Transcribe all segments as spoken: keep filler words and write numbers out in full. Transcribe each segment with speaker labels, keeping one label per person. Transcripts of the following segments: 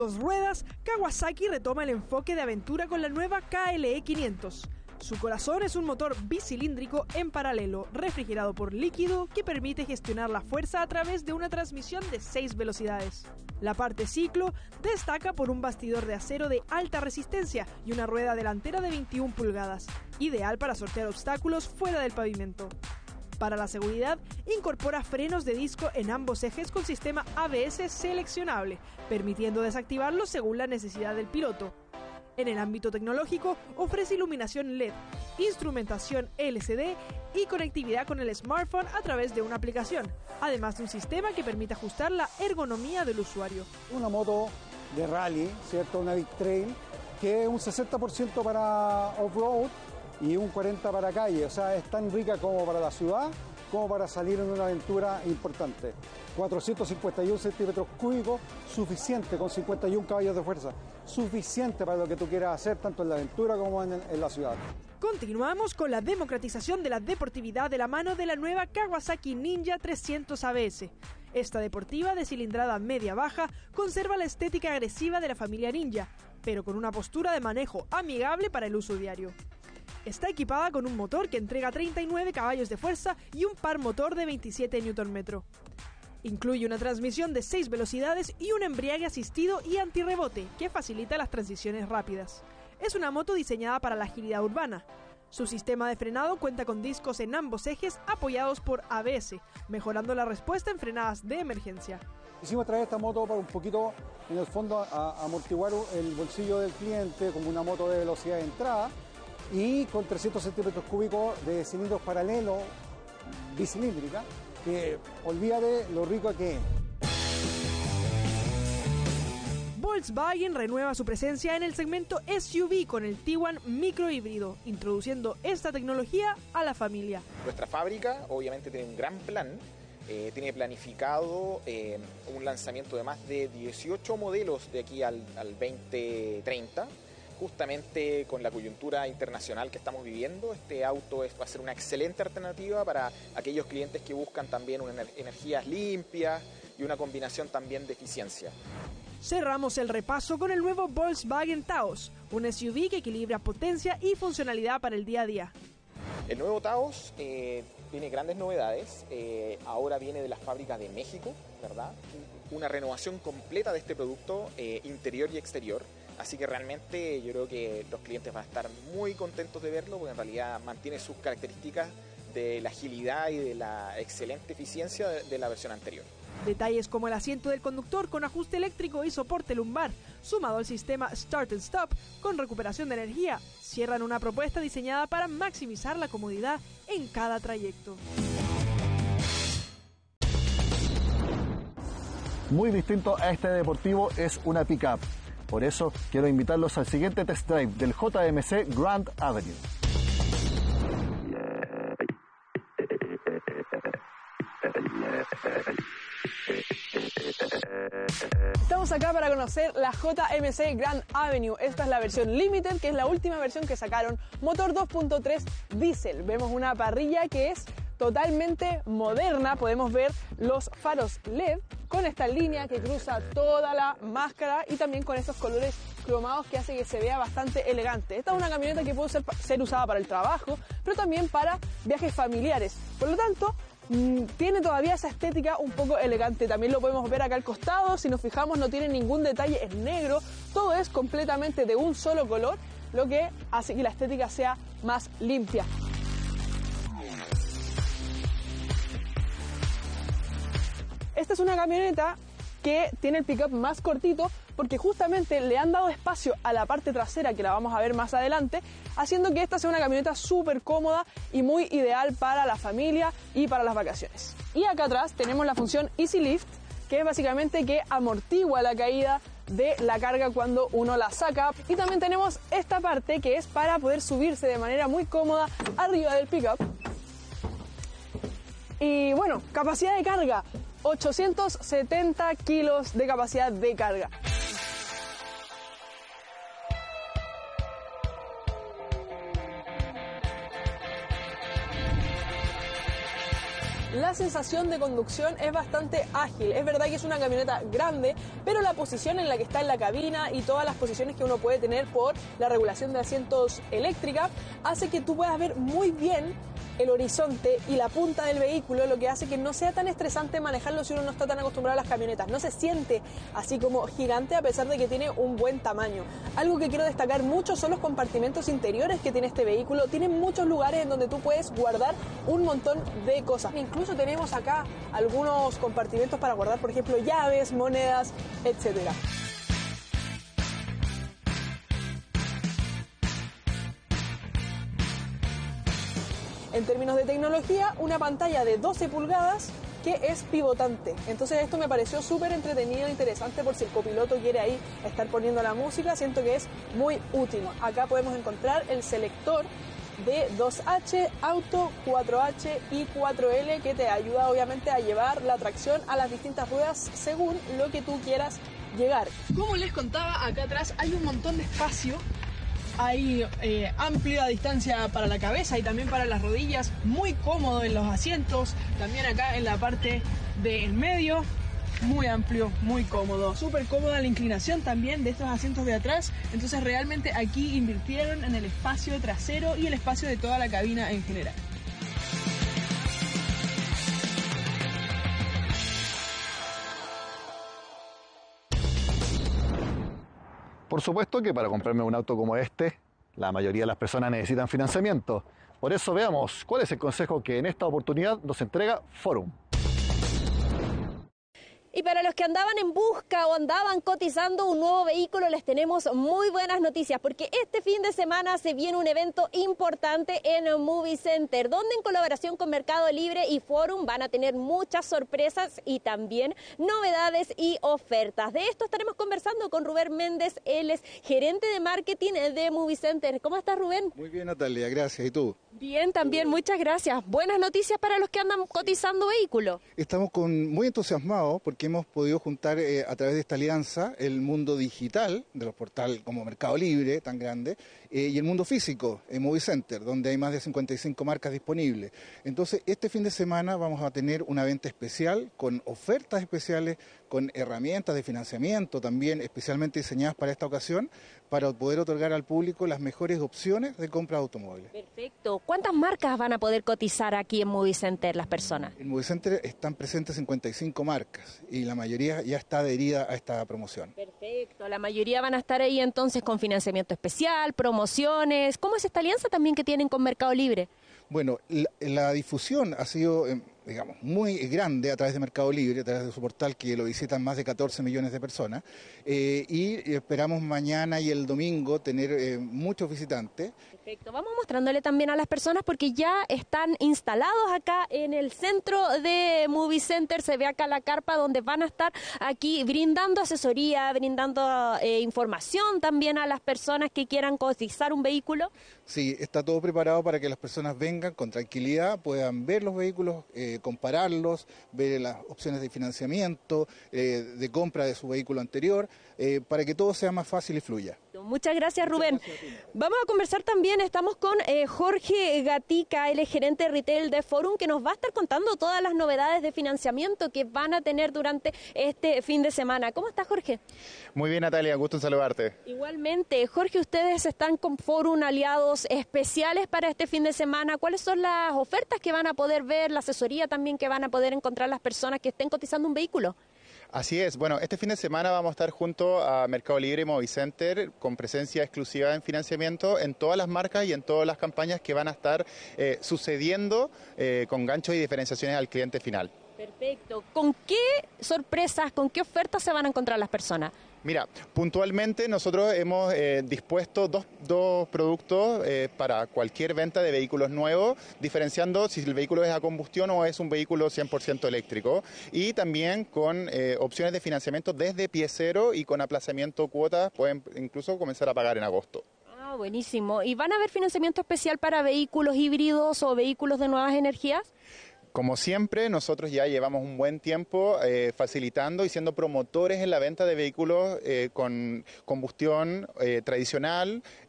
Speaker 1: Dos ruedas, Kawasaki retoma el enfoque de aventura con la nueva K L E quinientos. Su corazón es un motor bicilíndrico en paralelo, refrigerado por líquido, que permite gestionar la fuerza a través de una transmisión de seis velocidades. La parte ciclo destaca por un bastidor de acero de alta resistencia y una rueda delantera de veintiuna pulgadas, ideal para sortear obstáculos fuera del pavimento. Para la seguridad, incorpora frenos de disco en ambos ejes con sistema A B S seleccionable, permitiendo desactivarlos según la necesidad del piloto. En el ámbito tecnológico, ofrece iluminación L E D, instrumentación L C D y conectividad con el smartphone a través de una aplicación, además de un sistema que permite ajustar la ergonomía del usuario.
Speaker 2: Una moto de rally, ¿cierto? Una Big Trail, que es un sesenta por ciento para off-road y un cuarenta por ciento para calle, o sea, es tan rica como para la ciudad, como para salir en una aventura importante. cuatrocientos cincuenta y uno centímetros cúbicos, suficiente, con cincuenta y uno caballos de fuerza, suficiente para lo que tú quieras hacer, tanto en la aventura como en, en la ciudad.
Speaker 1: Continuamos con la democratización de la deportividad de la mano de la nueva Kawasaki Ninja trescientos A B S. Esta deportiva de cilindrada media-baja conserva la estética agresiva de la familia Ninja, pero con una postura de manejo amigable para el uso diario. Está equipada con un motor que entrega treinta y nueve caballos de fuerza y un par motor de veintisiete newton metros. Incluye una transmisión de seis velocidades y un embriague asistido y antirrebote que facilita las transiciones rápidas. Es una moto diseñada para la agilidad urbana. Su sistema de frenado cuenta con discos en ambos ejes apoyados por A B S, mejorando la respuesta en frenadas de emergencia.
Speaker 2: Quisimos traer esta moto para un poquito, en el fondo, a, a amortiguar el bolsillo del cliente como una moto de velocidad de entrada y con trescientos centímetros cúbicos de cilindros paralelos, bicilíndrica, que olvídate lo rico que es.
Speaker 1: Volkswagen renueva su presencia en el segmento S U V con el Tiguan microhíbrido, introduciendo esta tecnología a la familia.
Speaker 3: Nuestra fábrica obviamente tiene un gran plan, eh, tiene planificado eh, un lanzamiento de más de dieciocho modelos de aquí al, al veinte treinta. Justamente con la coyuntura internacional que estamos viviendo, este auto es, va a ser una excelente alternativa para aquellos clientes que buscan también una, energías limpias y una combinación también de eficiencia.
Speaker 1: Cerramos el repaso con el nuevo Volkswagen Taos, un S U V que equilibra potencia y funcionalidad para el día a día.
Speaker 3: El nuevo Taos eh, tiene grandes novedades, eh, ahora viene de las fábricas de México, ¿verdad? Una renovación completa de este producto eh, interior y exterior. Así que realmente yo creo que los clientes van a estar muy contentos de verlo porque en realidad mantiene sus características de la agilidad y de la excelente eficiencia de, de la versión anterior.
Speaker 1: Detalles como el asiento del conductor con ajuste eléctrico y soporte lumbar, sumado al sistema Start and Stop con recuperación de energía, cierran una propuesta diseñada para maximizar la comodidad en cada trayecto.
Speaker 4: Muy distinto a este deportivo es una pick-up. Por eso quiero invitarlos al siguiente test drive del J M C Grand Avenue.
Speaker 1: Estamos acá para conocer la J M C Grand Avenue. Esta es la versión Limited, que es la última versión que sacaron. Motor dos punto tres diésel. Vemos una parrilla que es totalmente moderna. Podemos ver los faros L E D con esta línea que cruza toda la máscara y también con estos colores cromados que hace que se vea bastante elegante. Esta es una camioneta que puede ser, ser usada para el trabajo, pero también para viajes familiares. Por lo tanto, mmm, tiene todavía esa estética un poco elegante. También lo podemos ver acá al costado. Si nos fijamos, no tiene ningún detalle en negro. Todo es completamente de un solo color, lo que hace que la estética sea más limpia. Esta es una camioneta que tiene el pickup más cortito porque justamente le han dado espacio a la parte trasera, que la vamos a ver más adelante, haciendo que esta sea una camioneta súper cómoda y muy ideal para la familia y para las vacaciones. Y acá atrás tenemos la función Easy Lift, que es básicamente que amortigua la caída de la carga cuando uno la saca. Y también tenemos esta parte que es para poder subirse de manera muy cómoda arriba del pickup. Y bueno, capacidad de carga, ochocientos setenta kilos de capacidad de carga. la sensación de conducción es bastante ágil. Es verdad que es una camioneta grande, pero la posición en la que está en la cabina y todas las posiciones que uno puede tener por la regulación de asientos eléctrica hace que tú puedas ver muy bien el horizonte y la punta del vehículo, lo que hace que no sea tan estresante manejarlo si uno no está tan acostumbrado a las camionetas. No se siente así como gigante a pesar de que tiene un buen tamaño. Algo que quiero destacar mucho son los compartimentos interiores que tiene este vehículo. Tiene muchos lugares en donde tú puedes guardar un montón de cosas. Incluso tenemos acá algunos compartimentos para guardar, por ejemplo, llaves, monedas, etcétera. En términos de tecnología, una pantalla de doce pulgadas que es pivotante. Entonces esto me pareció súper entretenido e interesante por si el copiloto quiere ahí estar poniendo la música. Siento que es muy útil. Acá podemos encontrar el selector de dos H, Auto, cuatro H y cuatro L que te ayuda obviamente a llevar la tracción a las distintas ruedas según lo que tú quieras llegar. Como les contaba, acá atrás hay un montón de espacio. Hay eh, amplia distancia para la cabeza y también para las rodillas, muy cómodo en los asientos, también acá en la parte del medio, muy amplio, muy cómodo. Súper cómoda la inclinación también de estos asientos de atrás, entonces realmente aquí invirtieron en el espacio trasero y el espacio de toda la cabina en general.
Speaker 4: Por supuesto que para comprarme un auto como este, la mayoría de las personas necesitan financiamiento. Por eso veamos cuál es el consejo que en esta oportunidad nos entrega Forum.
Speaker 5: Y para los que andaban en busca o andaban cotizando un nuevo vehículo, les tenemos muy buenas noticias, porque este fin de semana se viene un evento importante en el Movie Center, donde en colaboración con Mercado Libre y Forum van a tener muchas sorpresas y también novedades y ofertas. De esto estaremos conversando con Rubén Méndez, él es gerente de marketing de Movie Center. ¿Cómo estás, Rubén?
Speaker 6: Muy bien, Natalia, gracias. ¿Y tú?
Speaker 5: Bien, también, muchas gracias. Buenas noticias para los que andan cotizando vehículos.
Speaker 6: Estamos con, muy entusiasmados porque hemos podido juntar eh, a través de esta alianza el mundo digital, de los portales como Mercado Libre, tan grande, eh, y el mundo físico, en Movie Center, donde hay más de cincuenta y cinco marcas disponibles. Entonces, este fin de semana vamos a tener una venta especial con ofertas especiales, con herramientas de financiamiento también especialmente diseñadas para esta ocasión, para poder otorgar al público las mejores opciones de compra de automóviles.
Speaker 5: Perfecto. ¿Cuántas marcas van a poder cotizar aquí en Movie Center las personas?
Speaker 6: En Movie Center están presentes cincuenta y cinco marcas y la mayoría ya está adherida a esta promoción.
Speaker 5: Perfecto. La mayoría van a estar ahí entonces con financiamiento especial, promociones. ¿Cómo es esta alianza también que tienen con Mercado Libre?
Speaker 6: Bueno, la, la difusión ha sido, eh, digamos, muy grande a través de Mercado Libre, a través de su portal que lo visitan más de catorce millones de personas eh, y esperamos mañana y el domingo tener eh, muchos visitantes.
Speaker 5: Perfecto, vamos mostrándole también a las personas porque ya están instalados acá en el centro de Movie Center, se ve acá la carpa donde van a estar aquí brindando asesoría, brindando eh, información también a las personas que quieran cotizar un vehículo.
Speaker 6: Sí, está todo preparado para que las personas vengan con tranquilidad, puedan ver los vehículos, eh, compararlos, ver las opciones de financiamiento, eh, de compra de su vehículo anterior, eh, para que todo sea más fácil y fluya.
Speaker 5: Muchas gracias, Rubén. Muchas gracias. Vamos a conversar también, estamos con eh, Jorge Gatica, él es gerente de retail de Forum, que nos va a estar contando todas las novedades de financiamiento que van a tener durante este fin de semana. ¿Cómo estás, Jorge?
Speaker 7: Muy bien, Natalia, gusto en saludarte.
Speaker 5: Igualmente, Jorge, ustedes están con Forum aliados especiales para este fin de semana. ¿Cuáles son las ofertas que van a poder ver, la asesoría también que van a poder encontrar las personas que estén cotizando un vehículo?
Speaker 7: Así es, bueno, este fin de semana vamos a estar junto a Mercado Libre y Movie Center con presencia exclusiva en financiamiento en todas las marcas y en todas las campañas que van a estar eh, sucediendo eh, con ganchos y diferenciaciones al cliente final.
Speaker 5: Perfecto. ¿Con qué sorpresas, con qué ofertas se van a encontrar las personas?
Speaker 7: Mira, puntualmente nosotros hemos eh, dispuesto dos, dos productos eh, para cualquier venta de vehículos nuevos, diferenciando si el vehículo es a combustión o es un vehículo cien por ciento eléctrico, y también con eh, opciones de financiamiento desde pie cero y con aplazamiento cuotas, pueden incluso comenzar a pagar en agosto.
Speaker 5: Ah, buenísimo. ¿Y van a haber financiamiento especial para vehículos híbridos o vehículos de nuevas energías?
Speaker 7: Como siempre, nosotros ya llevamos un buen tiempo eh, facilitando y siendo promotores en la venta de vehículos eh, con combustión eh, tradicional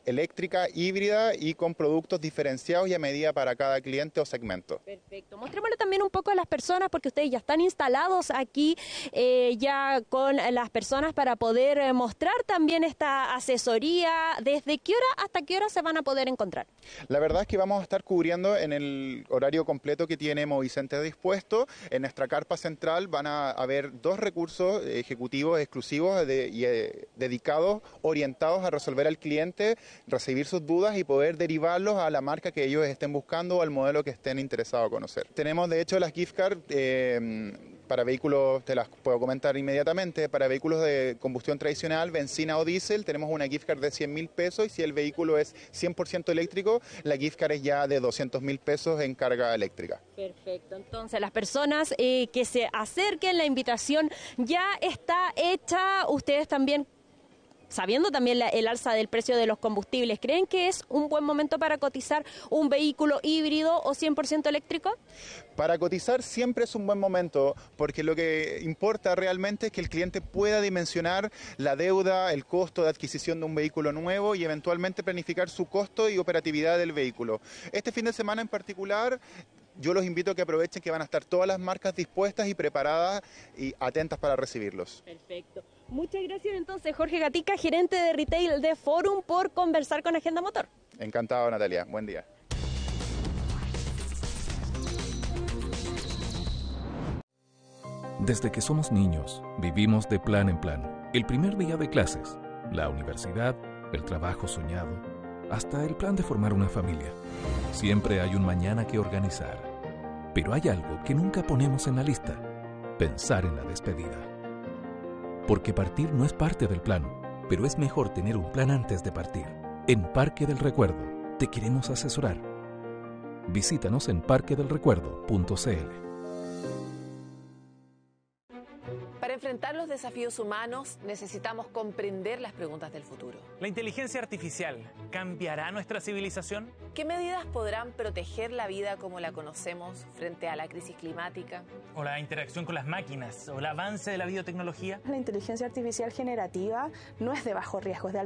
Speaker 7: eléctrica, híbrida y con productos diferenciados y a medida para cada cliente o segmento.
Speaker 5: Perfecto. Mostrémosle también un poco a las personas, porque ustedes ya están instalados aquí eh, ya con las personas para poder eh, mostrar también esta asesoría. ¿Desde qué hora hasta qué hora se van a poder encontrar?
Speaker 7: La verdad es que vamos a estar cubriendo en el horario completo que tiene Movicenter dispuesto. En nuestra carpa central van a haber dos recursos ejecutivos exclusivos de, y, eh, dedicados, orientados a resolver al cliente, recibir sus dudas y poder derivarlos a la marca que ellos estén buscando o al modelo que estén interesados en conocer. Tenemos de hecho las gift cards eh, para vehículos, te las puedo comentar inmediatamente, para vehículos de combustión tradicional, benzina o diésel, tenemos una gift card de cien mil pesos y si el vehículo es cien por ciento eléctrico, la gift card es ya de doscientos mil pesos en carga eléctrica.
Speaker 5: Perfecto, entonces las personas eh, que se acerquen, la invitación ya está hecha. Ustedes también, sabiendo también la, el alza del precio de los combustibles, ¿creen que es un buen momento para cotizar un vehículo híbrido o cien por ciento eléctrico?
Speaker 7: Para cotizar siempre es un buen momento, porque lo que importa realmente es que el cliente pueda dimensionar la deuda, el costo de adquisición de un vehículo nuevo y eventualmente planificar su costo y operatividad del vehículo. Este fin de semana en particular, yo los invito a que aprovechen que van a estar todas las marcas dispuestas y preparadas y atentas para recibirlos.
Speaker 5: Perfecto. Muchas gracias entonces, Jorge Gatica, gerente de retail de Forum, por conversar con Agenda Motor.
Speaker 7: Encantado, Natalia. Buen día.
Speaker 8: Desde que somos niños, vivimos de plan en plan. El primer día de clases, la universidad, el trabajo soñado, hasta el plan de formar una familia. Siempre hay un mañana que organizar. Pero hay algo que nunca ponemos en la lista: pensar en la despedida. Porque partir no es parte del plan, pero es mejor tener un plan antes de partir. En Parque del Recuerdo te queremos asesorar. Visítanos en parque del recuerdo punto c l.
Speaker 9: Para enfrentar los desafíos humanos necesitamos comprender las preguntas del futuro.
Speaker 10: ¿La inteligencia artificial cambiará nuestra civilización?
Speaker 9: ¿Qué medidas podrán proteger la vida como la conocemos frente a la crisis climática?
Speaker 10: ¿O la interacción con las máquinas? ¿O el avance de la biotecnología?
Speaker 11: La inteligencia artificial generativa no es de bajo riesgo, es de